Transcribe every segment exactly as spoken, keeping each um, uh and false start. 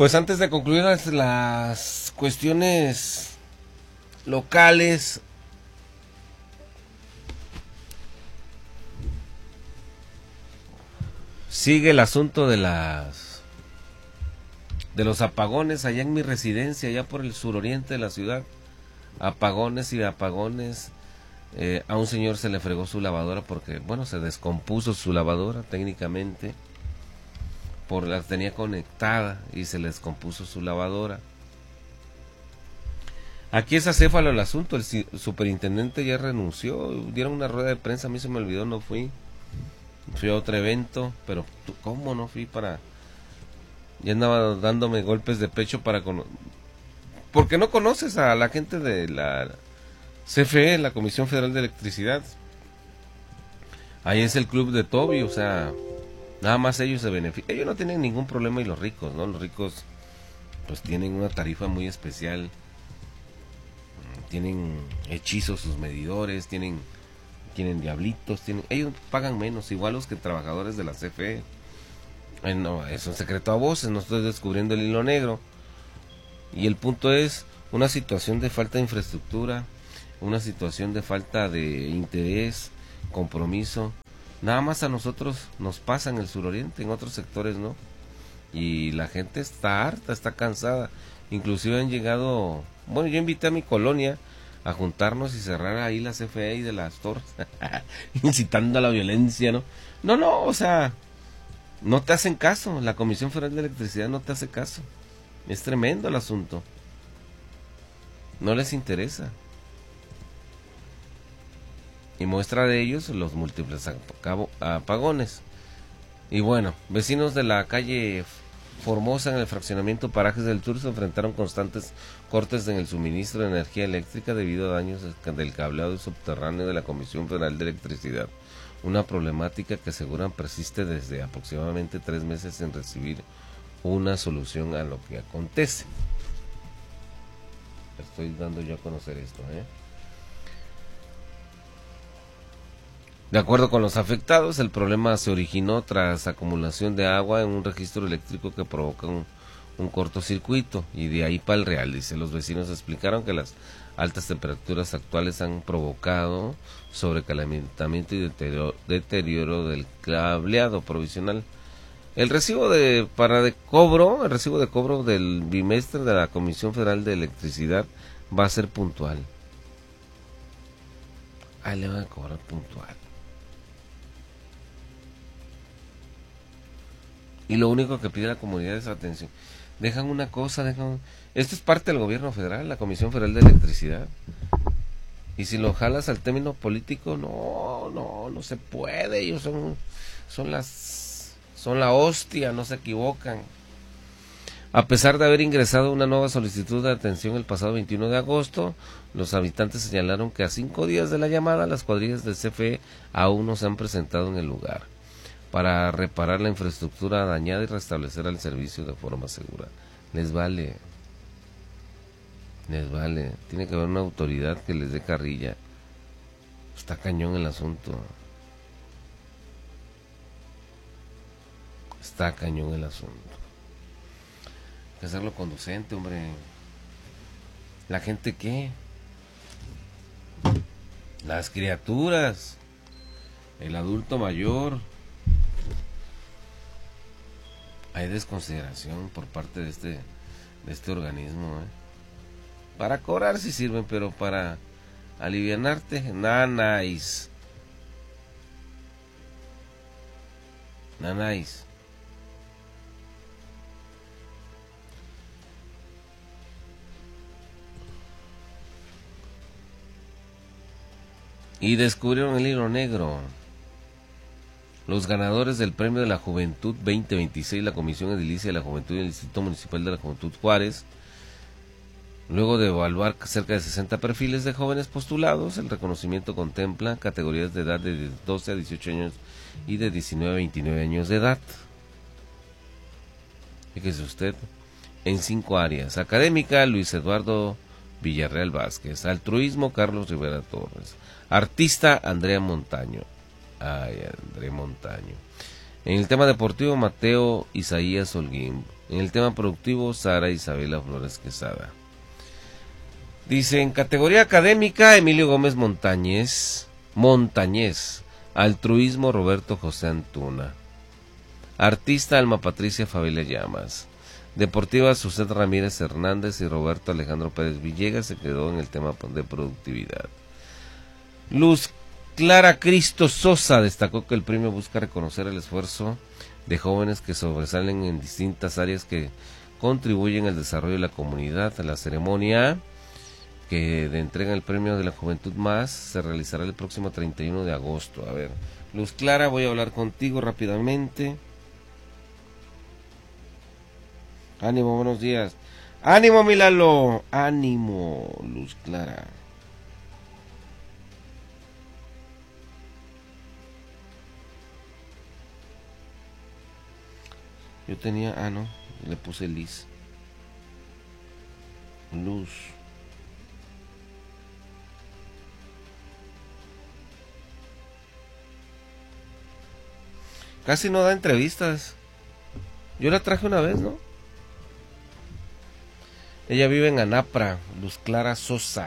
Pues antes de concluir las, las cuestiones locales, sigue el asunto de las de los apagones allá en mi residencia, allá por el suroriente de la ciudad. Apagones y apagones. Eh, a un señor se le fregó su lavadora porque, bueno, se descompuso su lavadora técnicamente. Por la tenía conectada y se le descompuso su lavadora. Aquí es acéfalo el asunto, el superintendente ya renunció, dieron una rueda de prensa, a mí se me olvidó, no fui. Fui a otro evento, pero ¿cómo no fui para...? Ya andaba dándome golpes de pecho para... Con... Porque no conoces a la gente de la C F E, la Comisión Federal de Electricidad. Ahí es el club de Toby, o sea, nada más ellos se benefician. Ellos no tienen ningún problema y los ricos, ¿no? Los ricos pues tienen una tarifa muy especial. Tienen hechizos sus medidores, tienen... tienen diablitos, tienen, ellos pagan menos, igual los que trabajadores de la C F E. Eh, no, es un secreto a voces, no estoy descubriendo el hilo negro. Y el punto es una situación de falta de infraestructura, una situación de falta de interés, compromiso. Nada más a nosotros nos pasa en el suroriente, en otros sectores no. Y la gente está harta, está cansada. Inclusive han llegado, bueno, yo invité a mi colonia a juntarnos y cerrar ahí la C F E y de las torres, incitando a la violencia, ¿no? No, no, o sea, no te hacen caso, la Comisión Federal de Electricidad no te hace caso, es tremendo el asunto, no les interesa. Y muestra de ellos los múltiples apagones. Y bueno, vecinos de la calle Formosa en el fraccionamiento Parajes del Sur se enfrentaron constantes cortes en el suministro de energía eléctrica debido a daños del cableado subterráneo de la Comisión Federal de Electricidad, una problemática que aseguran persiste desde aproximadamente tres meses sin recibir una solución a lo que acontece. Estoy dando yo a conocer esto, ¿eh? De acuerdo con los afectados, el problema se originó tras acumulación de agua en un registro eléctrico que provoca un, un cortocircuito, y de ahí para el real, dice. Los vecinos explicaron que las altas temperaturas actuales han provocado sobrecalentamiento y deterioro, deterioro del cableado provisional. El recibo de para de cobro, el recibo de cobro del bimestre de la Comisión Federal de Electricidad va a ser puntual. Ahí le van a cobrar puntual. Y lo único que pide la comunidad es atención. Dejan una cosa, dejan... Esto es parte del gobierno federal, la Comisión Federal de Electricidad. Y si lo jalas al término político, no, no, no se puede. Ellos son, son las, son la hostia, no se equivocan. A pesar de haber ingresado una nueva solicitud de atención el pasado veintiuno de agosto, los habitantes señalaron que a cinco días de la llamada, las cuadrillas del C F E aún no se han presentado en el lugar para reparar la infraestructura dañada y restablecer el servicio de forma segura. Les vale, les vale, tiene que haber una autoridad que les dé carrilla. Está cañón el asunto. Está cañón el asunto. Hay que hacerlo conducente, hombre. ¿La gente qué? Las criaturas, el adulto mayor. Hay desconsideración por parte de este de este organismo, ¿eh? Para cobrar sí sirven, pero para alivianarte, nanáis. Nanáis. Y descubrieron el hilo negro. Los ganadores del Premio de la Juventud veinte veintiséis, la Comisión Edilicia de la Juventud y el Instituto Municipal de la Juventud Juárez, luego de evaluar cerca de sesenta perfiles de jóvenes postulados, el reconocimiento contempla categorías de edad de doce a dieciocho años y de diecinueve a veintinueve años de edad. Fíjese usted, en cinco áreas: académica, Luis Eduardo Villarreal Vázquez; altruismo, Carlos Rivera Torres; artista, Andrea Montaño. Ay, André Montaño. En el tema deportivo, Mateo Isaías Holguín. En el tema productivo, Sara Isabela Flores Quesada. Dice, en categoría académica, Emilio Gómez Montañez, Montañez, altruismo, Roberto José Antuna. Artista, Alma Patricia Favela Llamas. Deportiva, Suset Ramírez Hernández y Roberto Alejandro Pérez Villegas se quedó en el tema de productividad. Luz Clara Cristo Sosa destacó que el premio busca reconocer el esfuerzo de jóvenes que sobresalen en distintas áreas que contribuyen al desarrollo de la comunidad. La ceremonia que de entrega el premio de la Juventud Más se realizará el próximo treinta y uno de agosto. A ver, Luz Clara, voy a hablar contigo rápidamente. Ánimo, buenos días. Ánimo, Milalo. Ánimo, Luz Clara. Yo tenía, ah no, le puse Liz. Luz. Casi no da entrevistas. Yo la traje una vez, ¿no? Ella vive en Anapra, Luz Clara Sosa.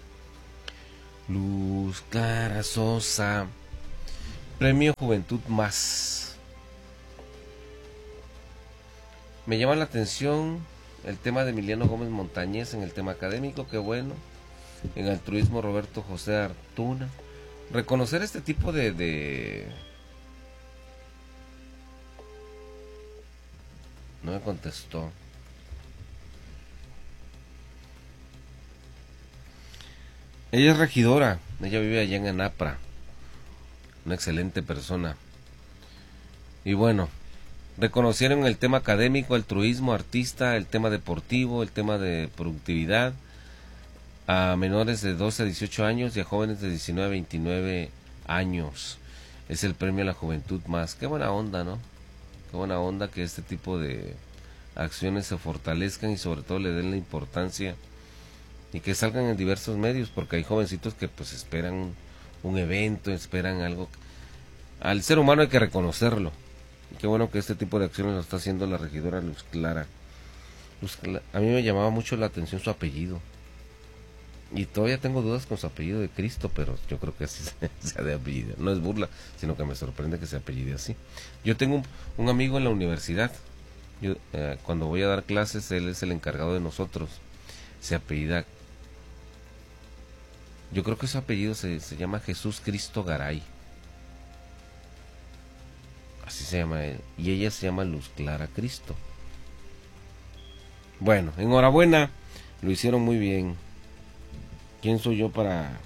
Luz Clara Sosa. Premio Juventud Más. Me llama la atención el tema de Emiliano Gómez Montañez en el tema académico, qué bueno. En altruismo, Roberto José Antuna. Reconocer este tipo de... de... No me contestó. Ella es regidora, ella vive allá en Anapra. Una excelente persona. Y bueno, reconocieron el tema académico, altruismo, artista, el tema deportivo, el tema de productividad a menores de doce a dieciocho años y a jóvenes de diecinueve a veintinueve años. Es el premio a la Juventud Más. Qué buena onda, ¿no? Qué buena onda que este tipo de acciones se fortalezcan y sobre todo le den la importancia y que salgan en diversos medios, porque hay jovencitos que pues esperan un, un evento, esperan algo. Al ser humano hay que reconocerlo. Y qué bueno que este tipo de acciones lo está haciendo la regidora Luz Clara. Luz Clara. A mí me llamaba mucho la atención su apellido. Y todavía tengo dudas con su apellido de Cristo, pero yo creo que así sea de apellido. No es burla, sino que me sorprende que se apellide así. Yo tengo un, un amigo en la universidad. Yo, eh, cuando voy a dar clases, él es el encargado de nosotros. Se apellida. Yo creo que su apellido se, se llama Jesús Cristo Garay. Así se llama él. Y ella se llama Luz Clara Cristo. Bueno, enhorabuena. Lo hicieron muy bien. ¿Quién soy yo para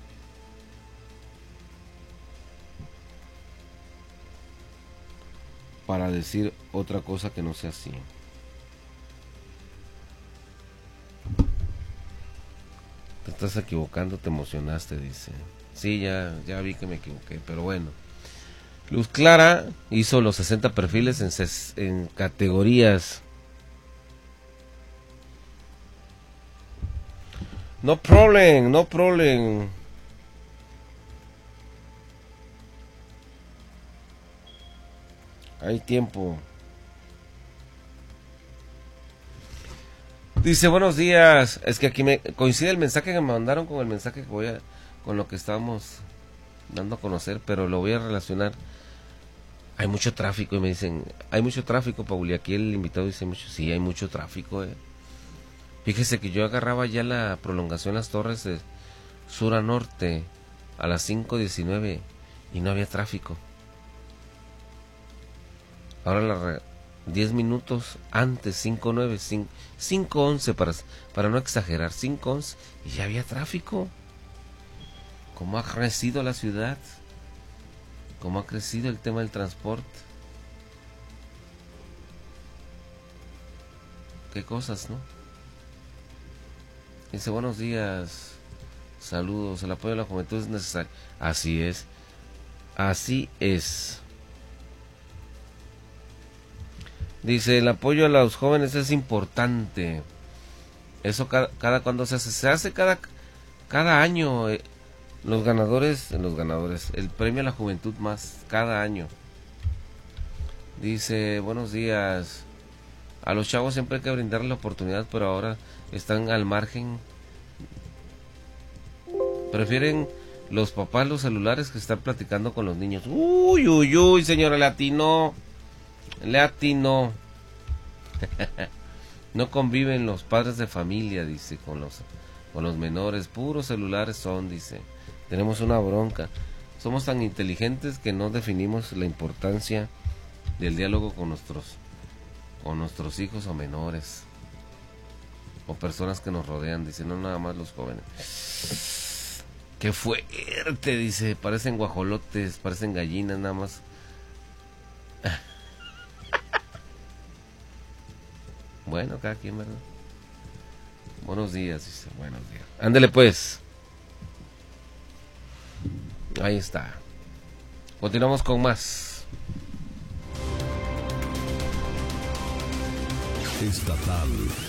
para decir otra cosa que no sea así? Te estás equivocando, te emocionaste, dice. Sí, ya, ya vi que me equivoqué, pero bueno. Luz Clara hizo los sesenta perfiles en, ses, en categorías. No problem, no problem. Hay tiempo. Dice, buenos días. Es que aquí me coincide el mensaje que me mandaron con el mensaje que voy a, con lo que estábamos dando a conocer, pero lo voy a relacionar. Hay mucho tráfico y me dicen, hay mucho tráfico, Paul, y aquí el invitado dice mucho, sí, hay mucho tráfico, eh. Fíjese que yo agarraba ya la prolongación Las Torres de sur a norte a las cinco diecinueve y no había tráfico. Ahora la diez minutos antes, cinco nueve, cinco once para, para no exagerar, cinco once y ya había tráfico. ¿Cómo ha crecido la ciudad? ¿Cómo ha crecido el tema del transporte? Qué cosas, ¿no? Dice, buenos días, saludos, el apoyo de la juventud es necesario. Así es, así es. Dice, el apoyo a los jóvenes es importante. Eso cada, cada cuando se hace, se hace cada, cada año. Eh, los ganadores, los ganadores, el premio a la juventud más cada año. Dice, buenos días. A los chavos siempre hay que brindarles la oportunidad, pero ahora están al margen. Prefieren los papás los celulares que estar platicando con los niños. Uy, uy, uy, señora, le atinó. Le atinó. No conviven los padres de familia, dice, con los, con los menores. Puros celulares son, dice. Tenemos una bronca. Somos tan inteligentes que no definimos la importancia del diálogo con nuestros, con nuestros hijos o menores. O personas que nos rodean, dice, no nada más los jóvenes. Qué fuerte, dice, parecen guajolotes, parecen gallinas nada más. Bueno, cada quien, ¿verdad? Buenos días, dice, buenos días. Ándele pues. Ahí está. Continuamos con más. Estatal